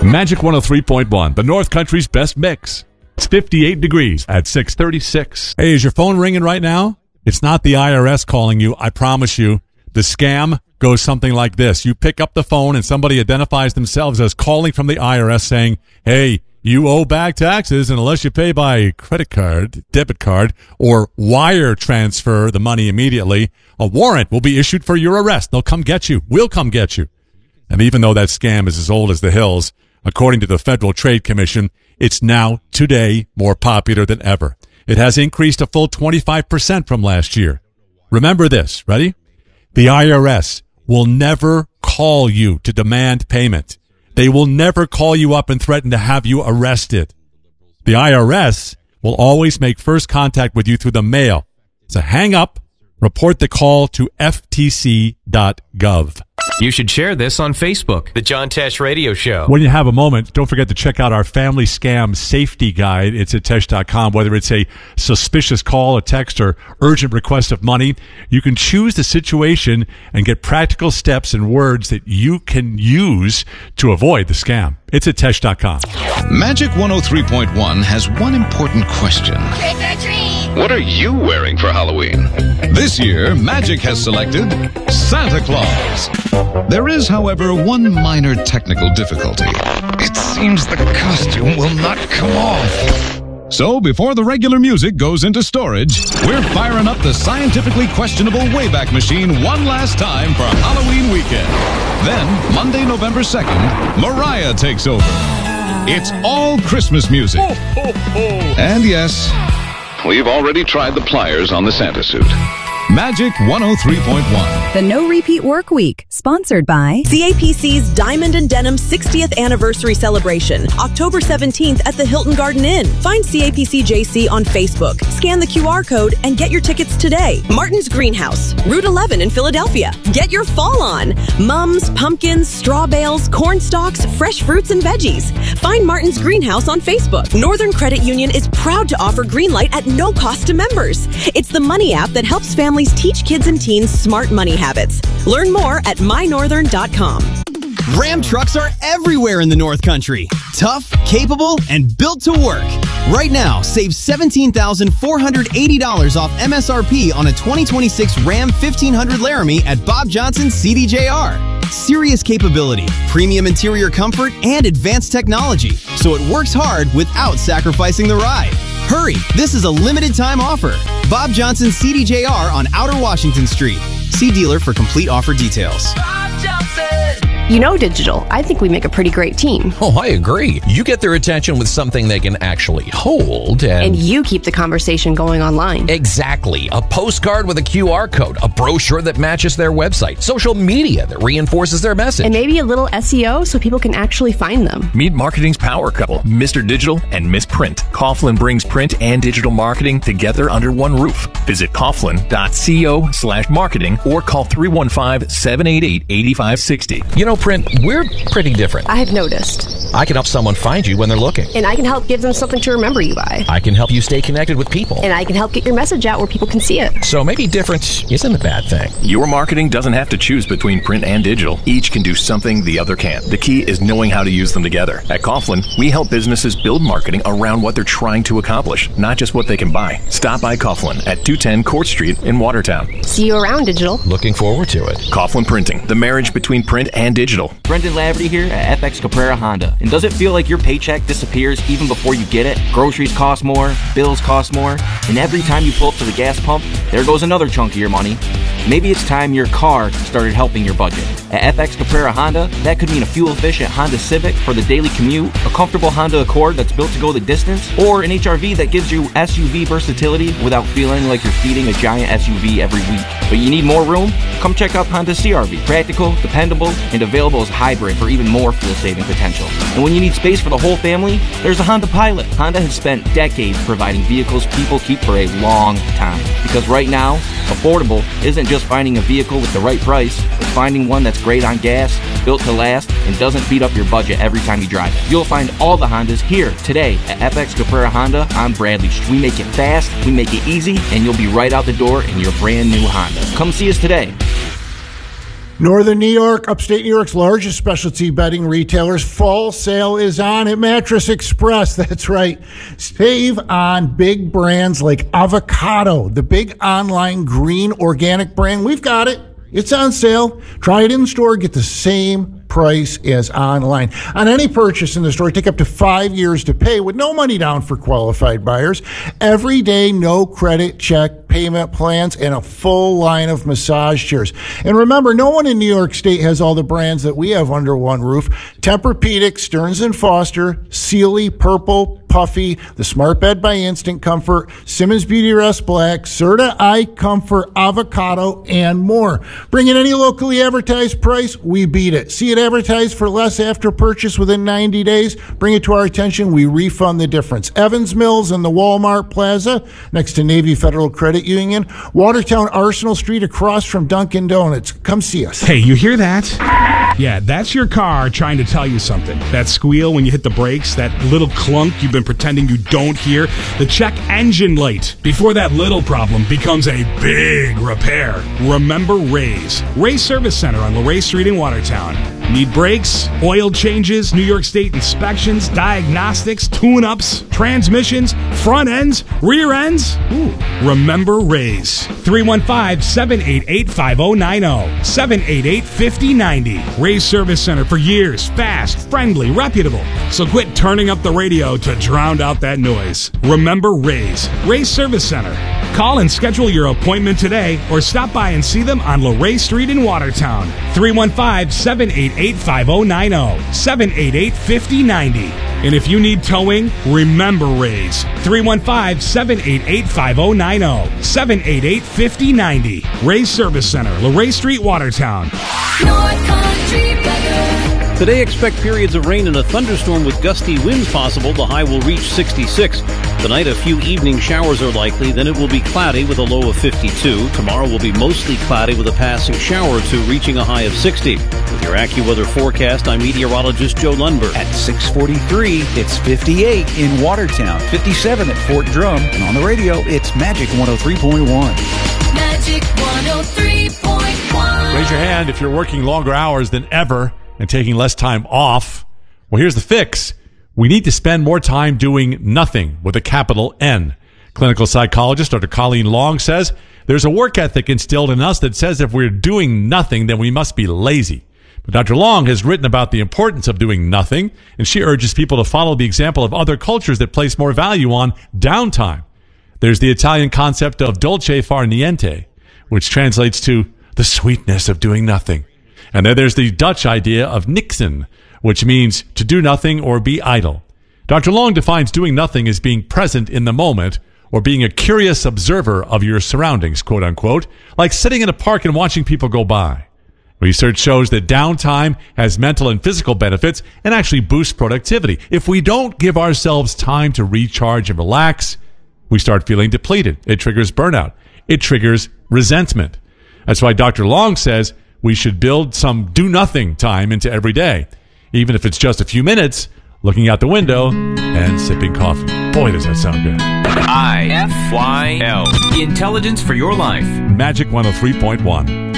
Magic 103.1, the North Country's best mix. It's 58 degrees at 6:36. Hey, is your phone ringing right now? It's not the IRS calling you, I promise you. The scam goes something like this. You pick up the phone and somebody identifies themselves as calling from the IRS saying, hey, you owe back taxes, and unless you pay by credit card, debit card, or wire transfer the money immediately, a warrant will be issued for your arrest. They'll come get you. We'll come get you. And even though that scam is as old as the hills, according to the Federal Trade Commission, it's now, today, more popular than ever. It has increased a full 25% from last year. Remember this, ready? The IRS will never call you to demand payment. They will never call you up and threaten to have you arrested. The IRS will always make first contact with you through the mail. So hang up, report the call to ftc.gov. You should share this on Facebook, The John Tesh Radio Show. When you have a moment, don't forget to check out our family scam safety guide. It's at Tesh.com. Whether it's a suspicious call, a text, or urgent request of money, you can choose the situation and get practical steps and words that you can use to avoid the scam. It's at Tesh.com. Magic 103.1 has one important question. Trick or treat! What are you wearing for Halloween? This year, Magic has selected Santa Claus. There is, however, one minor technical difficulty. It seems the costume will not come off. So, before the regular music goes into storage, we're firing up the scientifically questionable Wayback Machine one last time for Halloween weekend. Then, Monday, November 2nd, Mariah takes over. It's all Christmas music. Ho, ho, ho. And yes, we've already tried the pliers on the Santa suit. Magic 103.1. The No Repeat Work Week, sponsored by CAPC's Diamond and Denim 60th Anniversary Celebration, October 17th at the Hilton Garden Inn. Find CAPC JC on Facebook. Scan the QR code and get your tickets today. Martin's Greenhouse, Route 11 in Philadelphia. Get your fall on. Mums, pumpkins, straw bales, corn stalks, fresh fruits and veggies. Find Martin's Greenhouse on Facebook. Northern Credit Union is proud to offer Greenlight at no cost to members. It's the money app that helps families teach kids and teens smart money habits. Learn more at mynorthern.com. Ram trucks are everywhere in the North Country. Tough, capable, and built to work. Right now, save $17,480 off MSRP on a 2026 Ram 1500 Laramie at Bob Johnson CDJR. Serious capability, premium interior comfort, and advanced technology, so it works hard without sacrificing the ride. Hurry, this is a limited time offer. Bob Johnson CDJR on Outer Washington Street. See dealer for complete offer details. Bob Johnson! You know, Digital, I think we make a pretty great team. Oh, I agree. You get their attention with something they can actually hold, And you keep the conversation going online. Exactly. A postcard with a QR code, a brochure that matches their website, social media that reinforces their message. And maybe a little SEO so people can actually find them. Meet marketing's power couple, Mr. Digital and Miss Print. Coughlin brings print and digital marketing together under one roof. Visit coughlin.co/marketing or call 315-788-8560. You know, Print, we're pretty different. I have noticed. I can help someone find you when they're looking. And I can help give them something to remember you by. I can help you stay connected with people. And I can help get your message out where people can see it. So maybe difference isn't a bad thing. Your marketing doesn't have to choose between print and digital. Each can do something the other can't. The key is knowing how to use them together. At Coughlin, we help businesses build marketing around what they're trying to accomplish, not just what they can buy. Stop by Coughlin at 210 Court Street in Watertown. See you around, Digital. Looking forward to it. Coughlin Printing, the marriage between print and digital. Brendan Laverty here at FX Caprara Honda. And does it feel like your paycheck disappears even before you get it? Groceries cost more, bills cost more, and every time you pull up to the gas pump, there goes another chunk of your money. Maybe it's time your car started helping your budget. At FX Caprara Honda, that could mean a fuel-efficient Honda Civic for the daily commute, a comfortable Honda Accord that's built to go the distance, or an HRV that gives you SUV versatility without feeling like you're feeding a giant SUV every week. But you need more room? Come check out Honda CRV. Practical, dependable, and available as hybrid for even more fuel-saving potential. And when you need space for the whole family, there's a Honda Pilot. Honda has spent decades providing vehicles people keep for a long time. Because right now, affordable isn't just finding a vehicle with the right price, it's finding one that's great on gas, built to last, and doesn't beat up your budget every time you drive it. You'll find all the Hondas here today at FX Caprara Honda on Bradley Street. We make it fast, we make it easy, and you'll be right out the door in your brand new Honda. Come see us today. Northern New York, upstate New York's largest specialty bedding retailers. Fall sale is on at Mattress Express. That's right. Save on big brands like Avocado, the big online green organic brand. We've got it. It's on sale. Try it in store. Get the same price as online. On any purchase in the store, take up to 5 years to pay with no money down for qualified buyers. Every day, no credit check payment plans, and a full line of massage chairs. And remember, no one in New York State has all the brands that we have under one roof. Tempur-Pedic, Stearns & Foster, Sealy, Purple, Puffy, the Smart Bed by Instant Comfort, Simmons Beauty Rest Black, Serta Eye Comfort, Avocado, and more. Bring in any locally advertised price, we beat it. See it advertised for less after purchase within 90 days, bring it to our attention, we refund the difference. Evans Mills and the Walmart Plaza, next to Navy Federal Credit Union, Watertown Arsenal Street across from Dunkin' Donuts. Come see us. Hey, you hear that? Yeah, that's your car trying to tell you something. That squeal when you hit the brakes, that little clunk you've been pretending you don't hear, the check engine light before that little problem becomes a big repair. Remember Ray's Service Center on Luray Street in Watertown. Need brakes, oil changes, New York State inspections, diagnostics, tune-ups, transmissions, front ends, rear ends? Ooh. Remember Ray's. 315-788-5090. 788-5090. Ray's Service Center for years. Fast, friendly, reputable. So quit turning up the radio to drown out that noise. Remember Ray's. Ray's Service Center. Call and schedule your appointment today or stop by and see them on Luray Street in Watertown. 315-788-5090. 788-5090. And if you need towing, remember Ray's. 315-788-5090. 788-5090. Ray's Service Center, Luray Street, Watertown. North Country Better. Today, expect periods of rain and a thunderstorm with gusty winds possible. The high will reach 66. Tonight, a few evening showers are likely. Then it will be cloudy with a low of 52. Tomorrow will be mostly cloudy with a passing shower or two, reaching a high of 60. With your AccuWeather forecast, I'm meteorologist Joe Lundberg. At 6:43, it's 58 in Watertown, 57 at Fort Drum, and on the radio, it's Magic 103.1. Magic 103.1. Raise your hand if you're working longer hours than ever and taking less time off. Well, here's the fix. We need to spend more time doing nothing with a capital N. Clinical psychologist Dr. Colleen Long says there's a work ethic instilled in us that says if we're doing nothing, then we must be lazy. But Dr. Long has written about the importance of doing nothing, and she urges people to follow the example of other cultures that place more value on downtime. There's the Italian concept of dolce far niente, which translates to the sweetness of doing nothing. And then there's the Dutch idea of niksen, which means to do nothing or be idle. Dr. Long defines doing nothing as being present in the moment or being a curious observer of your surroundings, quote unquote, like sitting in a park and watching people go by. Research shows that downtime has mental and physical benefits and actually boosts productivity. If we don't give ourselves time to recharge and relax, we start feeling depleted. It triggers burnout. It triggers resentment. That's why Dr. Long says we should build some do-nothing time into every day, even if it's just a few minutes, looking out the window and sipping coffee. Boy, does that sound good. IFYL. Intelligence for your life. Magic 103.1.